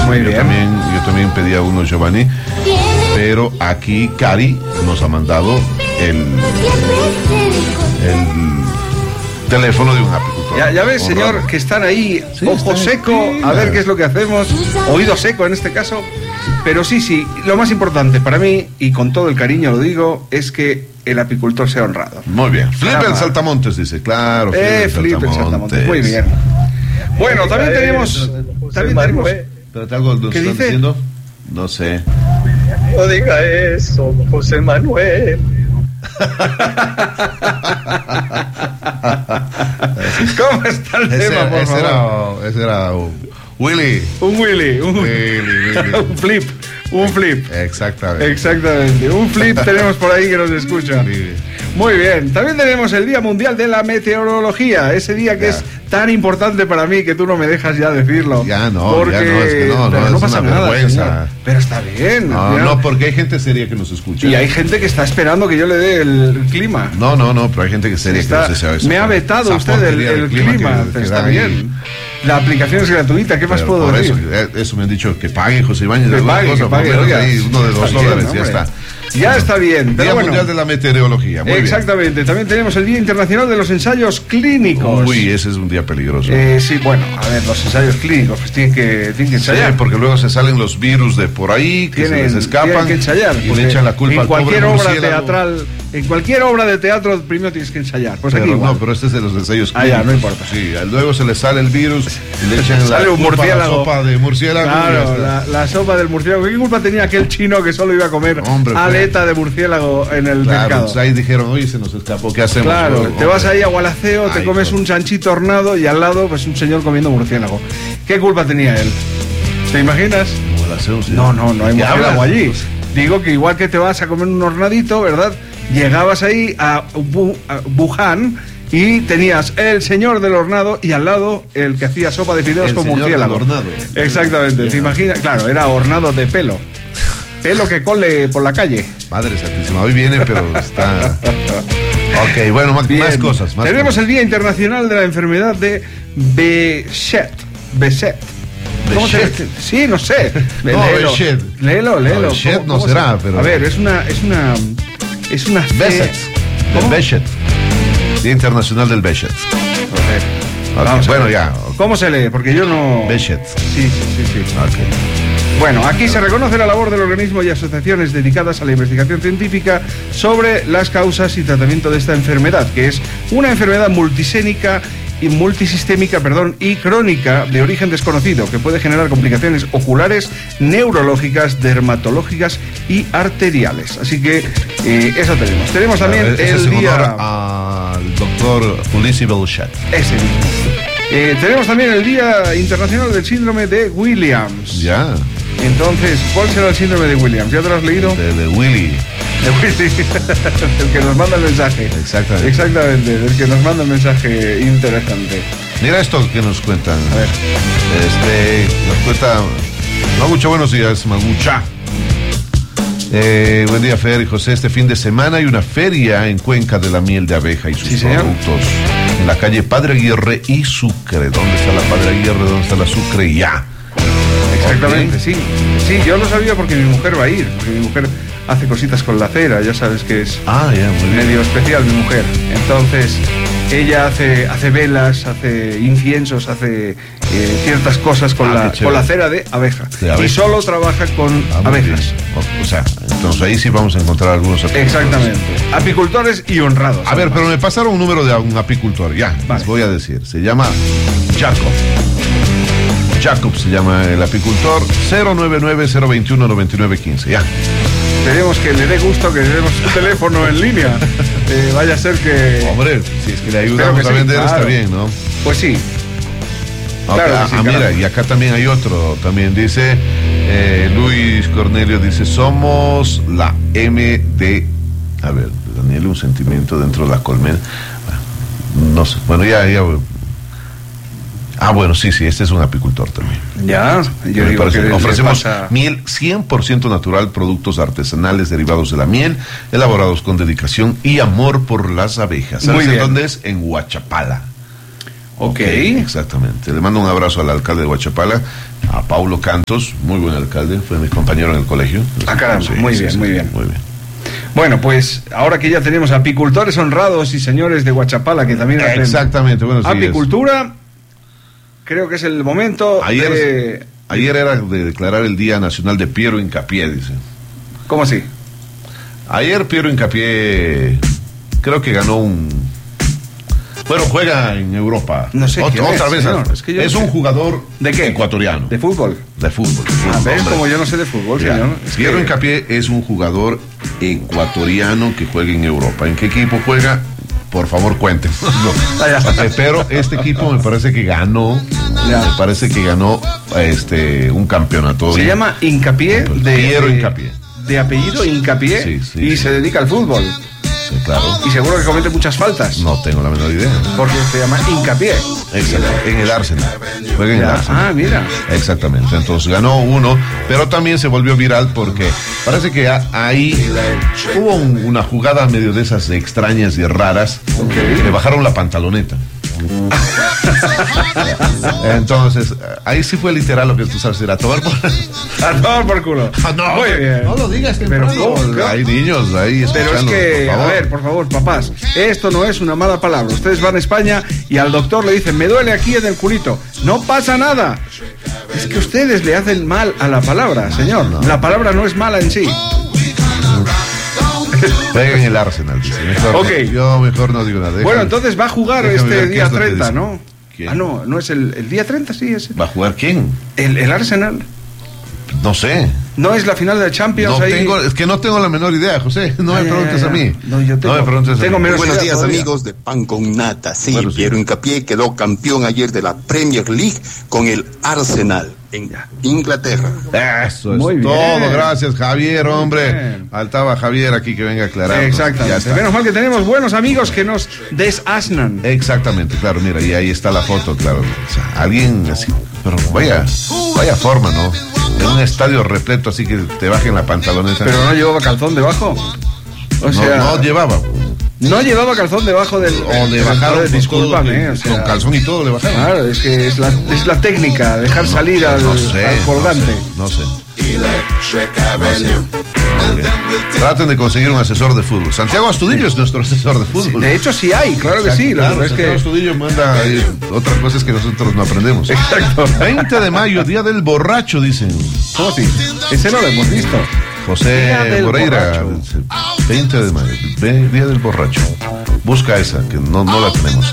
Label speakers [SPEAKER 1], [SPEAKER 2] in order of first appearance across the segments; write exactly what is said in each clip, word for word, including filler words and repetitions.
[SPEAKER 1] Muy
[SPEAKER 2] yo
[SPEAKER 1] bien.
[SPEAKER 2] también, yo también pedía uno, Giovanni, pero aquí Cari nos ha mandado el, el teléfono de un apicultor.
[SPEAKER 1] Ya, ya ves,
[SPEAKER 2] Honrado.
[SPEAKER 1] señor, que están ahí,
[SPEAKER 2] Sí,
[SPEAKER 1] ojo
[SPEAKER 2] están
[SPEAKER 1] seco,
[SPEAKER 2] aquí,
[SPEAKER 1] a ver
[SPEAKER 2] nada.
[SPEAKER 1] qué es lo que hacemos, oído seco en este caso. Pero sí, sí, lo más importante para mí, y con todo el cariño lo digo, es que el apicultor sea honrado.
[SPEAKER 2] Muy bien. Flip
[SPEAKER 1] Caramba.
[SPEAKER 2] el Saltamontes, dice, claro.
[SPEAKER 1] Eh, Flip el Saltamontes, muy bien. Bueno, también tenemos... También tenemos...
[SPEAKER 2] Espérate, ¿algo nos
[SPEAKER 1] ¿Qué
[SPEAKER 2] están
[SPEAKER 1] dice?
[SPEAKER 2] diciendo? No sé.
[SPEAKER 3] No diga eso, José Manuel.
[SPEAKER 1] ¿Cómo está el
[SPEAKER 2] Ese,
[SPEAKER 1] tema, por
[SPEAKER 2] ese
[SPEAKER 1] favor?
[SPEAKER 2] era, ese era uh, Willy.
[SPEAKER 1] Un Willy, un,
[SPEAKER 2] Willy, Willy.
[SPEAKER 1] un flip, un flip.
[SPEAKER 2] Exactamente.
[SPEAKER 1] Exactamente, un flip tenemos por ahí que nos escucha.
[SPEAKER 2] Sí.
[SPEAKER 1] Muy bien, también tenemos el Día Mundial de la Meteorología, ese día que
[SPEAKER 2] Ya.
[SPEAKER 1] es tan importante para mí que tú no me dejas ya decirlo.
[SPEAKER 2] Ya no,
[SPEAKER 1] porque...
[SPEAKER 2] ya no, es que no, no,
[SPEAKER 1] pero
[SPEAKER 2] es
[SPEAKER 1] pasa
[SPEAKER 2] una
[SPEAKER 1] nada,
[SPEAKER 2] vergüenza.
[SPEAKER 1] señor. Pero está bien.
[SPEAKER 2] No,
[SPEAKER 1] mira.
[SPEAKER 2] no, porque hay gente seria que nos escucha.
[SPEAKER 1] Y hay gente que está esperando que yo le dé el clima.
[SPEAKER 2] No, no, no, pero hay gente que seria
[SPEAKER 1] Está-
[SPEAKER 2] que no se sabe eso.
[SPEAKER 1] me ha vetado
[SPEAKER 2] Esa
[SPEAKER 1] usted el,
[SPEAKER 2] porquería de
[SPEAKER 1] el clima,
[SPEAKER 2] que-
[SPEAKER 1] pero
[SPEAKER 2] que
[SPEAKER 1] está
[SPEAKER 2] dan ahí.
[SPEAKER 1] bien. La aplicación es gratuita, ¿qué más
[SPEAKER 2] Pero
[SPEAKER 1] puedo
[SPEAKER 2] por
[SPEAKER 1] decir?
[SPEAKER 2] eso, eh, eso me han dicho que pague José Ibáñez.
[SPEAKER 1] Que
[SPEAKER 2] alguna
[SPEAKER 1] pague,
[SPEAKER 2] cosa,
[SPEAKER 1] que pague,
[SPEAKER 2] por lo menos
[SPEAKER 1] oiga.
[SPEAKER 2] ahí, uno de dos
[SPEAKER 1] Está
[SPEAKER 2] dólares,
[SPEAKER 1] bien,
[SPEAKER 2] ya
[SPEAKER 1] hombre.
[SPEAKER 2] está.
[SPEAKER 1] Ya está bien, pero
[SPEAKER 2] Día
[SPEAKER 1] bueno.
[SPEAKER 2] Mundial de la Meteorología, muy
[SPEAKER 1] Exactamente, también tenemos el Día Internacional de los Ensayos Clínicos.
[SPEAKER 2] bien. Uy, ese es un día peligroso.
[SPEAKER 1] Eh, sí, bueno, a ver, los ensayos clínicos, pues tienen que, tienen que
[SPEAKER 2] Sí,
[SPEAKER 1] ensayar.
[SPEAKER 2] porque luego se salen los virus de por ahí, que
[SPEAKER 1] Tienen,
[SPEAKER 2] se les escapan
[SPEAKER 1] tienen que ensayar.
[SPEAKER 2] y
[SPEAKER 1] porque
[SPEAKER 2] le echan la culpa
[SPEAKER 1] en
[SPEAKER 2] al pobre
[SPEAKER 1] cualquier obra
[SPEAKER 2] murciélago.
[SPEAKER 1] teatral, en cualquier obra de teatro primero tienes que ensayar. Pues
[SPEAKER 2] Pero
[SPEAKER 1] aquí igual.
[SPEAKER 2] no, pero este es de los ensayos
[SPEAKER 1] Ah, ya, no
[SPEAKER 2] clínicos.
[SPEAKER 1] importa.
[SPEAKER 2] Sí, luego se le sale el virus y le echan la,
[SPEAKER 1] Sale un
[SPEAKER 2] culpa a la
[SPEAKER 1] murciélago.
[SPEAKER 2] sopa de murciélago. y ya
[SPEAKER 1] Claro,
[SPEAKER 2] está.
[SPEAKER 1] la, la sopa del murciélago. ¿Qué culpa tenía aquel chino que solo iba a comer
[SPEAKER 2] Hombre, pues.
[SPEAKER 1] aleta de murciélago en el
[SPEAKER 2] Claro,
[SPEAKER 1] mercado?
[SPEAKER 2] pues ahí dijeron, oye, se nos escapó, ¿qué hacemos?
[SPEAKER 1] Claro,
[SPEAKER 2] Luego,
[SPEAKER 1] te vas
[SPEAKER 2] hombre.
[SPEAKER 1] ahí a Gualaceo, te
[SPEAKER 2] Ay,
[SPEAKER 1] comes
[SPEAKER 2] joder.
[SPEAKER 1] un chanchito hornado y al lado pues un señor comiendo murciélago. ¿Qué culpa tenía él? ¿Te imaginas?
[SPEAKER 2] Gualaceo, sí.
[SPEAKER 1] No, no, no hay
[SPEAKER 2] ¿Qué
[SPEAKER 1] murciélago
[SPEAKER 2] hablas?
[SPEAKER 1] allí. Digo que igual que te vas a comer un hornadito, ¿verdad? Llegabas ahí a, Bu- a Wuhan y tenías el señor del hornado y al lado el que hacía sopa de fideos
[SPEAKER 2] El
[SPEAKER 1] con
[SPEAKER 2] señor
[SPEAKER 1] murciélago.
[SPEAKER 2] del hornado.
[SPEAKER 1] Exactamente, ¿te
[SPEAKER 2] Ya.
[SPEAKER 1] imaginas? Claro, era hornado de pelo. Pelo que cole por la calle.
[SPEAKER 2] Madre santísima, hoy viene, pero está... Ok, bueno, más,
[SPEAKER 1] Bien.
[SPEAKER 2] más cosas. Más
[SPEAKER 1] Tenemos
[SPEAKER 2] cosas.
[SPEAKER 1] el Día Internacional de la Enfermedad de Behçet. Behçet. ¿Cómo se
[SPEAKER 2] Behçet.
[SPEAKER 1] Sí, no sé.
[SPEAKER 2] No,
[SPEAKER 1] léelo.
[SPEAKER 2] Behçet.
[SPEAKER 1] Léelo, léelo.
[SPEAKER 2] No, Behçet
[SPEAKER 1] ¿Cómo-
[SPEAKER 2] no
[SPEAKER 1] cómo
[SPEAKER 2] será,
[SPEAKER 1] se-
[SPEAKER 2] pero-
[SPEAKER 1] A ver, es una... Es una... Es una... C-
[SPEAKER 2] Behçet. Del
[SPEAKER 1] ¿Cómo?
[SPEAKER 2] Behçet. Día Internacional del Behçet.
[SPEAKER 1] Ok.
[SPEAKER 2] Ok,
[SPEAKER 1] Vamos a
[SPEAKER 2] bueno,
[SPEAKER 1] ver.
[SPEAKER 2] ya.
[SPEAKER 1] ¿Cómo se lee? Porque yo no...
[SPEAKER 2] Behçet.
[SPEAKER 1] Sí, sí, sí, sí.
[SPEAKER 2] Ok.
[SPEAKER 1] Bueno, aquí se reconoce la labor del organismo y asociaciones dedicadas a la investigación científica sobre las causas y tratamiento de esta enfermedad, que es una enfermedad multisémica y multisistémica, perdón, y crónica de origen desconocido, que puede generar complicaciones oculares, neurológicas, dermatológicas y arteriales. Así que eh, eso tenemos. Tenemos también
[SPEAKER 2] Ese es
[SPEAKER 1] el
[SPEAKER 2] en
[SPEAKER 1] día...
[SPEAKER 2] honor al doctor Ulises Belchat.
[SPEAKER 1] Ese mismo. Eh, tenemos también el Día Internacional del Síndrome de Williams.
[SPEAKER 2] Ya,
[SPEAKER 1] Entonces, ¿cuál será el síndrome de Williams? ¿Ya te lo has leído?
[SPEAKER 2] de, de Willy.
[SPEAKER 1] De Willy, el que nos manda el mensaje.
[SPEAKER 2] Exactamente.
[SPEAKER 1] Exactamente, el que nos manda el mensaje interesante.
[SPEAKER 2] Mira esto que nos cuentan.
[SPEAKER 1] A ver.
[SPEAKER 2] Este, nos cuenta Magucha, buenos días, Magucha. Eh, buen día, Fer y José. Este fin de semana hay una feria en Cuenca de la miel de abeja y sus
[SPEAKER 1] Sí, señor.
[SPEAKER 2] productos. En la calle Padre Aguirre y Sucre. ¿Dónde está la Padre Aguirre? ¿Dónde está la Sucre? Ya.
[SPEAKER 1] Exactamente,
[SPEAKER 2] Ok.
[SPEAKER 1] sí. Sí, yo lo sabía porque mi mujer va a ir. Porque mi mujer hace cositas con la cera, ya sabes que es
[SPEAKER 2] Ah, ya, muy bien.
[SPEAKER 1] medio especial mi mujer. Entonces, ella hace, hace velas, hace inciensos, hace eh, ciertas cosas con,
[SPEAKER 2] Ah,
[SPEAKER 1] la,
[SPEAKER 2] qué chévere.
[SPEAKER 1] con la cera de abeja.
[SPEAKER 2] De abeja.
[SPEAKER 1] Y solo trabaja con
[SPEAKER 2] Ah, muy
[SPEAKER 1] abejas.
[SPEAKER 2] bien. O, o sea, entonces ahí sí vamos a encontrar algunos apicultores.
[SPEAKER 1] Exactamente. Apicultores y honrados.
[SPEAKER 2] A ver,
[SPEAKER 1] además.
[SPEAKER 2] pero me pasaron un número de un apicultor, ya,
[SPEAKER 1] Vale.
[SPEAKER 2] les voy a decir. Se llama Jacob. Jacob se llama el apicultor. Cero nueve nueve cero veintiuno noventa y nueve quince, ya.
[SPEAKER 1] Esperemos que le dé gusto que le demos su teléfono en línea. Eh, vaya a ser que...
[SPEAKER 2] Hombre, si es que le
[SPEAKER 1] Espero
[SPEAKER 2] ayudamos
[SPEAKER 1] que
[SPEAKER 2] a
[SPEAKER 1] sí,
[SPEAKER 2] vender,
[SPEAKER 1] claro.
[SPEAKER 2] está bien, ¿no?
[SPEAKER 1] Pues sí.
[SPEAKER 2] Ok,
[SPEAKER 1] Claro que
[SPEAKER 2] ah,
[SPEAKER 1] sí,
[SPEAKER 2] ah, mira,
[SPEAKER 1] caramba.
[SPEAKER 2] y acá también hay otro, también dice, eh, Luis Cornelio dice, somos la M D, a ver, Daniel, un sentimiento dentro de la colmena, bueno, no sé, bueno, ya, ya, ah, bueno, sí, sí, este es un apicultor también.
[SPEAKER 1] Ya, yo
[SPEAKER 2] Me
[SPEAKER 1] digo
[SPEAKER 2] parece.
[SPEAKER 1] que le
[SPEAKER 2] Ofrecemos
[SPEAKER 1] pasa-
[SPEAKER 2] miel cien por ciento natural, productos artesanales derivados de la miel, elaborados con dedicación y amor por las abejas. ¿Sabes
[SPEAKER 1] Muy
[SPEAKER 2] en
[SPEAKER 1] bien.
[SPEAKER 2] dónde es? En Huachapala.
[SPEAKER 1] Ok.
[SPEAKER 2] Exactamente. Le mando un abrazo al alcalde de Huachapala, a Paulo Cantos, muy buen alcalde, fue mi compañero en el colegio.
[SPEAKER 1] Ah, caramba,
[SPEAKER 2] Sí,
[SPEAKER 1] muy
[SPEAKER 2] sí,
[SPEAKER 1] bien,
[SPEAKER 2] sí,
[SPEAKER 1] muy bien.
[SPEAKER 2] Muy bien.
[SPEAKER 1] Bueno, pues ahora que ya tenemos apicultores honrados y señores de Guachapala que también hacen
[SPEAKER 2] Exactamente, bueno, sí.
[SPEAKER 1] apicultura, es. creo que es el momento
[SPEAKER 2] Ayer,
[SPEAKER 1] de...
[SPEAKER 2] ayer era de declarar el Día Nacional de Piero Hincapié, dice.
[SPEAKER 1] ¿Cómo así?
[SPEAKER 2] Ayer Piero Hincapié creo que ganó un... Bueno, juega en Europa.
[SPEAKER 1] No sé
[SPEAKER 2] Ot-
[SPEAKER 1] qué
[SPEAKER 2] Otra
[SPEAKER 1] es,
[SPEAKER 2] vez.
[SPEAKER 1] señor, es que yo
[SPEAKER 2] es
[SPEAKER 1] no
[SPEAKER 2] un
[SPEAKER 1] sé.
[SPEAKER 2] jugador
[SPEAKER 1] ¿De qué?
[SPEAKER 2] ecuatoriano.
[SPEAKER 1] ¿De fútbol?
[SPEAKER 2] De fútbol. de
[SPEAKER 1] A
[SPEAKER 2] fútbol,
[SPEAKER 1] ver,
[SPEAKER 2] hombre.
[SPEAKER 1] como yo no sé de fútbol,
[SPEAKER 2] Ya.
[SPEAKER 1] señor. Es
[SPEAKER 2] Piero
[SPEAKER 1] que-
[SPEAKER 2] Hincapié es un jugador ecuatoriano que juega en Europa. ¿En qué equipo juega? Por favor, cuenten. No.
[SPEAKER 1] Ah, ya.
[SPEAKER 2] Eh, Pero este equipo me parece que ganó.
[SPEAKER 1] Ya.
[SPEAKER 2] Me parece que ganó este un campeonato.
[SPEAKER 1] Se llama Hincapié
[SPEAKER 2] Pues,
[SPEAKER 1] de,
[SPEAKER 2] Piero
[SPEAKER 1] de-
[SPEAKER 2] Hincapié.
[SPEAKER 1] de apellido Hincapié
[SPEAKER 2] Sí, sí,
[SPEAKER 1] y
[SPEAKER 2] sí.
[SPEAKER 1] se dedica al fútbol.
[SPEAKER 2] Sí, claro.
[SPEAKER 1] Y seguro que comete muchas faltas.
[SPEAKER 2] No tengo la menor idea.
[SPEAKER 1] Porque se llama Hincapié.
[SPEAKER 2] Exacto. En el Arsenal. Juega en el
[SPEAKER 1] Ya.
[SPEAKER 2] Arsenal.
[SPEAKER 1] Ah, mira.
[SPEAKER 2] Exactamente, entonces ganó uno, pero también se volvió viral porque parece que a- ahí hubo un- una jugada medio de esas extrañas y raras, le bajaron la pantaloneta. Entonces, ahí sí fue literal lo que tú sabes, era tomar por...
[SPEAKER 1] A tomar por culo.
[SPEAKER 2] Ah, no,
[SPEAKER 1] Muy bien.
[SPEAKER 2] no lo digas
[SPEAKER 1] Pero
[SPEAKER 2] temprano.
[SPEAKER 1] ¿cómo?
[SPEAKER 2] Hay niños ahí
[SPEAKER 1] Pero es
[SPEAKER 2] escuchando,
[SPEAKER 1] que,
[SPEAKER 2] por
[SPEAKER 1] a
[SPEAKER 2] favor.
[SPEAKER 1] ver, por favor, papás, esto no es una mala palabra. Ustedes van a España y al doctor le dicen, me duele aquí en el culito. No pasa nada. Es que ustedes le hacen mal a la palabra, señor. La palabra no es mala en sí.
[SPEAKER 2] Juega en el Arsenal, dice. Mejor
[SPEAKER 1] Ok.
[SPEAKER 2] no- yo mejor no digo nada.
[SPEAKER 1] Bueno,
[SPEAKER 2] Déjame-
[SPEAKER 1] entonces va a jugar
[SPEAKER 2] déjame
[SPEAKER 1] este
[SPEAKER 2] ver qué
[SPEAKER 1] día
[SPEAKER 2] es lo que
[SPEAKER 1] treinta,
[SPEAKER 2] dice.
[SPEAKER 1] ¿no?
[SPEAKER 2] ¿Quién?
[SPEAKER 1] Ah, no, no es el, el día treinta, sí, es
[SPEAKER 2] ¿Va a jugar quién?
[SPEAKER 1] el, el Arsenal.
[SPEAKER 2] No sé.
[SPEAKER 1] No es la final de Champions
[SPEAKER 2] No
[SPEAKER 1] ahí.
[SPEAKER 2] tengo, es que no tengo la menor idea, José. No
[SPEAKER 1] Ah,
[SPEAKER 2] me
[SPEAKER 1] ya,
[SPEAKER 2] preguntes
[SPEAKER 1] ya,
[SPEAKER 2] a
[SPEAKER 1] ya.
[SPEAKER 2] mí.
[SPEAKER 1] No, yo tengo-
[SPEAKER 2] me preguntes
[SPEAKER 1] tengo
[SPEAKER 2] a mí.
[SPEAKER 1] menos-
[SPEAKER 4] Buenos
[SPEAKER 1] idea
[SPEAKER 4] días,
[SPEAKER 1] todavía.
[SPEAKER 4] amigos de Pan con Nata. Sí,
[SPEAKER 2] Bueno, sí.
[SPEAKER 4] Piero Hincapié quedó campeón ayer de la Premier League con el Arsenal en Inglaterra.
[SPEAKER 2] Eso es
[SPEAKER 1] Muy bien.
[SPEAKER 2] todo. Gracias, Javier, hombre.
[SPEAKER 1] bien.
[SPEAKER 2] Faltaba Javier aquí que venga a aclarar. Ya
[SPEAKER 1] Exactamente.
[SPEAKER 2] está.
[SPEAKER 1] Menos mal que tenemos buenos amigos que nos desasnan.
[SPEAKER 2] Exactamente, claro, mira, y ahí está la foto, claro. O sea, alguien así, pero vaya, vaya forma, ¿no? En un estadio repleto así que te bajen la pantaloneta.
[SPEAKER 1] Pero no llevaba calzón debajo. O
[SPEAKER 2] no,
[SPEAKER 1] sea,
[SPEAKER 2] no llevaba.
[SPEAKER 1] no llevaba calzón debajo del.
[SPEAKER 2] O le
[SPEAKER 1] del-
[SPEAKER 2] bajaron
[SPEAKER 1] del-
[SPEAKER 2] con
[SPEAKER 1] discúlpame,
[SPEAKER 2] todo,
[SPEAKER 1] eh, o sea,
[SPEAKER 2] con calzón y todo le bajaron.
[SPEAKER 1] Claro, es que es la, es la técnica, dejar salir al,
[SPEAKER 2] No sé,
[SPEAKER 1] al colgante.
[SPEAKER 2] No sé. No sé. Ok. Traten de conseguir un asesor de fútbol. Santiago Astudillo es nuestro asesor de fútbol.
[SPEAKER 1] De hecho, sí hay, claro que sí. Lo
[SPEAKER 2] Claro,
[SPEAKER 1] que pasa es
[SPEAKER 2] Santiago
[SPEAKER 1] que.
[SPEAKER 2] Astudillo manda ahí otras cosas que nosotros no aprendemos.
[SPEAKER 1] Exacto.
[SPEAKER 2] veinte de mayo, día del borracho, dicen.
[SPEAKER 1] ¿Cómo así? Ese no lo hemos visto. Día
[SPEAKER 2] José
[SPEAKER 1] del
[SPEAKER 2] Moreira,
[SPEAKER 1] borracho.
[SPEAKER 2] dice, veinte de mayo, ve- día del borracho. Busca esa, que no, no la tenemos.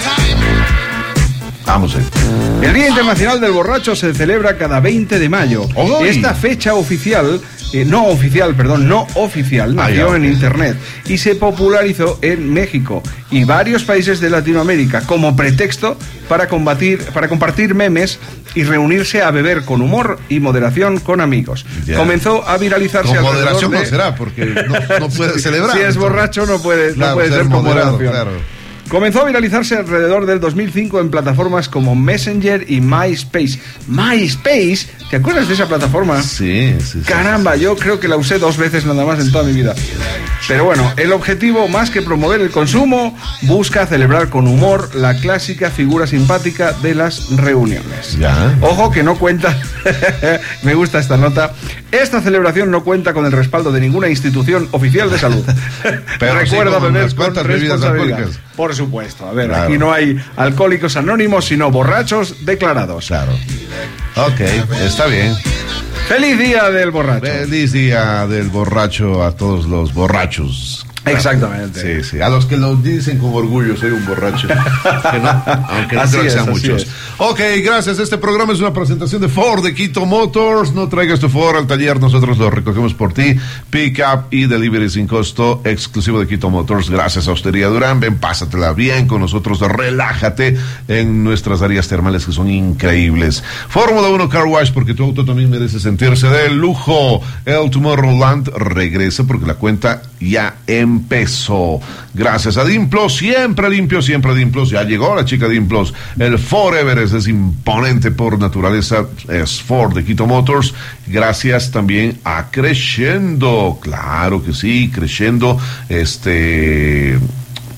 [SPEAKER 2] Vamos ahí.
[SPEAKER 1] El Día Internacional del Borracho se celebra cada veinte de mayo.
[SPEAKER 2] ¡Ay!
[SPEAKER 1] Esta fecha oficial, eh, no oficial, perdón, no oficial,
[SPEAKER 2] Ah,
[SPEAKER 1] nació
[SPEAKER 2] ya,
[SPEAKER 1] en
[SPEAKER 2] ok.
[SPEAKER 1] Internet y se popularizó en México y varios países de Latinoamérica como pretexto para combatir, para compartir memes y reunirse a beber con humor y moderación con amigos.
[SPEAKER 2] Ya.
[SPEAKER 1] Comenzó a viralizarse
[SPEAKER 2] Con
[SPEAKER 1] alrededor
[SPEAKER 2] moderación
[SPEAKER 1] de-
[SPEAKER 2] no será, porque no, no puede celebrar.
[SPEAKER 1] Si es borracho no puede,
[SPEAKER 2] Claro,
[SPEAKER 1] no puede
[SPEAKER 2] ser
[SPEAKER 1] ser con
[SPEAKER 2] moderado,
[SPEAKER 1] moderación.
[SPEAKER 2] claro.
[SPEAKER 1] Comenzó a viralizarse alrededor del dos mil cinco en plataformas como Messenger y MySpace. MySpace, ¿te acuerdas de esa plataforma?
[SPEAKER 2] Sí, sí, sí.
[SPEAKER 1] Caramba, yo creo que la usé dos veces nada más en toda mi vida. Pero bueno, el objetivo, más que promover el consumo, busca celebrar con humor la clásica figura simpática de las reuniones.
[SPEAKER 2] Ya.
[SPEAKER 1] Ojo que no cuenta, me gusta esta nota, esta celebración no cuenta con el respaldo de ninguna institución oficial de salud.
[SPEAKER 2] Pero sí
[SPEAKER 1] Recuerda
[SPEAKER 2] con
[SPEAKER 1] beber
[SPEAKER 2] unas
[SPEAKER 1] con
[SPEAKER 2] cuantas bebidas
[SPEAKER 1] responsabilidad.
[SPEAKER 2] alcohólicas.
[SPEAKER 1] Por supuesto, a ver,
[SPEAKER 2] Claro.
[SPEAKER 1] aquí no hay alcohólicos anónimos, sino borrachos declarados.
[SPEAKER 2] Claro. Ok, está bien.
[SPEAKER 1] ¡Feliz día del borracho!
[SPEAKER 2] Feliz día del borracho a todos los borrachos.
[SPEAKER 1] Exactamente.
[SPEAKER 2] Sí, sí. A los que lo dicen con orgullo, soy un borracho. Que no, aunque no
[SPEAKER 1] Así
[SPEAKER 2] creo que
[SPEAKER 1] es,
[SPEAKER 2] sean
[SPEAKER 1] así
[SPEAKER 2] muchos.
[SPEAKER 1] es.
[SPEAKER 2] Ok, gracias. Este programa es una presentación de Ford de Quito Motors. No traigas tu Ford al taller, nosotros lo recogemos por ti. Pick up y delivery sin costo, exclusivo de Quito Motors. Gracias a Hostería Durán. Ven, pásatela bien con nosotros. Relájate en nuestras áreas termales que son increíbles. Fórmula uno Car Wash, porque tu auto también merece sentirse de lujo. El Tomorrowland regresa porque la cuenta ya empezó. Gracias a Dimplos, siempre limpio, siempre Dimplos. Ya llegó la chica Dimplos. El Ford Everest es imponente por naturaleza. Es Ford de Quito Motors. Gracias también a Crescendo. Claro que sí, Crescendo. Este.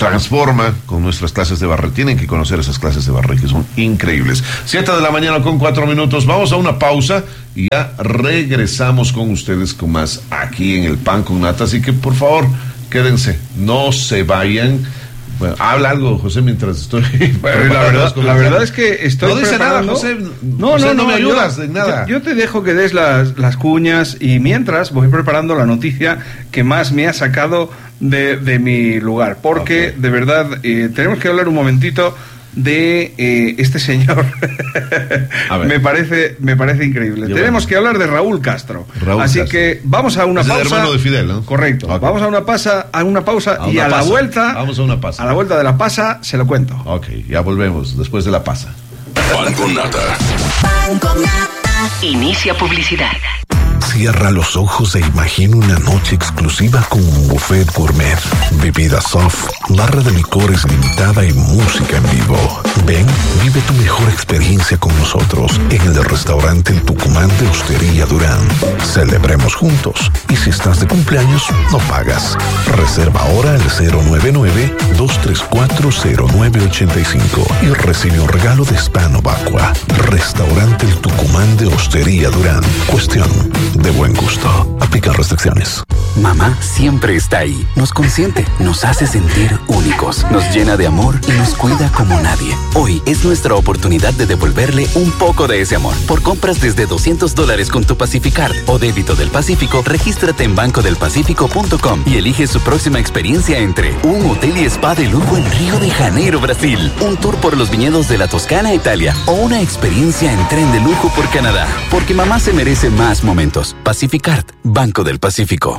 [SPEAKER 2] transforma con nuestras clases de barre. Tienen que conocer esas clases de barre que son increíbles. Siete de la mañana con cuatro minutos. Vamos a una pausa y ya regresamos con ustedes con más aquí en el Pan con Nata. Así que por favor, quédense, no se vayan. Bueno, habla algo, José, mientras estoy.
[SPEAKER 1] Bueno, la verdad, la verdad es que estoy.
[SPEAKER 2] No dice nada, José.
[SPEAKER 1] No,
[SPEAKER 2] José,
[SPEAKER 1] no, no,
[SPEAKER 2] no me ayudas
[SPEAKER 1] yo,
[SPEAKER 2] en nada.
[SPEAKER 1] Yo, yo te dejo que des las, las cuñas y mientras voy preparando la noticia que más me ha sacado de, de mi lugar. Porque, okay, de verdad, eh, tenemos que hablar un momentito de eh, este señor. me parece me parece increíble. Yo Tenemos bueno. que hablar de Raúl Castro. Raúl Así Castro. que vamos a una es pausa.
[SPEAKER 2] El hermano de Fidel, ¿no?
[SPEAKER 1] Correcto. Okay. Vamos a una pausa, a una pausa a una y a pasa. la vuelta.
[SPEAKER 2] Vamos a una pausa.
[SPEAKER 1] A la vuelta de la pausa se lo cuento.
[SPEAKER 2] Ok, ya volvemos después de la pausa.
[SPEAKER 5] Pan con Nata.
[SPEAKER 6] Pan con Nata. Inicia publicidad.
[SPEAKER 7] Cierra los ojos e imagina una noche exclusiva con un buffet gourmet, bebida soft, barra de licores limitada y música en vivo. Ven, vive tu mejor experiencia con nosotros en el restaurante El Tucumán de Hostería Durán. Celebremos juntos y si estás de cumpleaños, no pagas. Reserva ahora el cero nueve nueve, dos tres cuatro, cero nueve ocho cinco y recibe un regalo de Hispano Vacua. Restaurante El Tucumán de Hostería Durán. Cuestión de buen gusto. Aplican restricciones.
[SPEAKER 8] Mamá siempre está ahí. Nos consiente, nos hace sentir únicos, nos llena de amor y nos cuida como nadie. Hoy es nuestra oportunidad de devolverle un poco de ese amor. Por compras desde doscientos dólares con tu Pacificard o débito del Pacífico, regístrate en banco del pacífico punto com y elige su próxima experiencia entre un hotel y spa de lujo en Río de Janeiro, Brasil, un tour por los viñedos de la Toscana, Italia o una experiencia en tren de lujo por Canadá. Porque mamá se merece más momentos. Pacificard, Banco del Pacífico.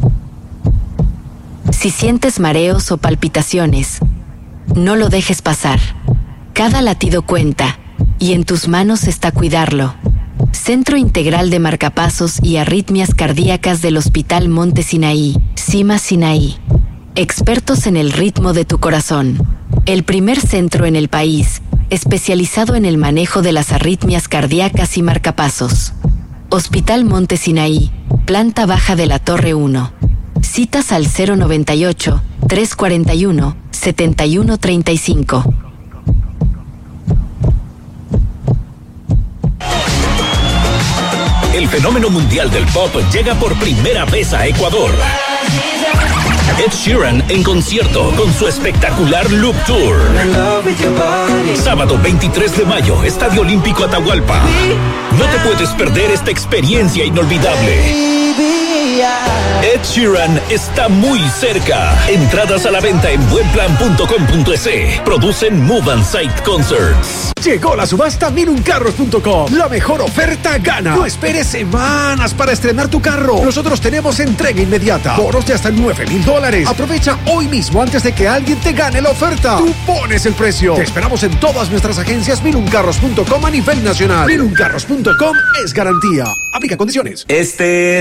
[SPEAKER 9] Si sientes mareos o palpitaciones, no lo dejes pasar. Cada latido cuenta y en tus manos está cuidarlo. Centro Integral de Marcapasos y Arritmias Cardíacas del Hospital Monte Sinaí, CIMA Sinaí. Expertos en el ritmo de tu corazón. El primer centro en el país especializado en el manejo de las arritmias cardíacas y marcapasos. Hospital Monte Sinaí, planta baja de la Torre uno. Citas al cero noventa y ocho, trescientos cuarenta y uno, setenta y uno treinta y cinco.
[SPEAKER 10] El fenómeno mundial del pop llega por primera vez a Ecuador. Ed Sheeran en concierto con su espectacular Loop Tour. Sábado veintitrés de mayo, Estadio Olímpico Atahualpa. No te puedes perder esta experiencia inolvidable. Ed Sheeran está muy cerca. Entradas a la venta en buenplan punto com punto es. Producen Move and Sight Concerts.
[SPEAKER 11] Llegó la subasta Miluncarros punto com. La mejor oferta gana. No esperes semanas para estrenar tu carro. Nosotros tenemos entrega inmediata. Bonos de hasta nueve mil dólares. Aprovecha hoy mismo antes de que alguien te gane la oferta. Tú pones el precio. Te esperamos en todas nuestras agencias Miluncarros punto com a nivel nacional. Miluncarros punto com es garantía. Aplica condiciones.
[SPEAKER 10] Este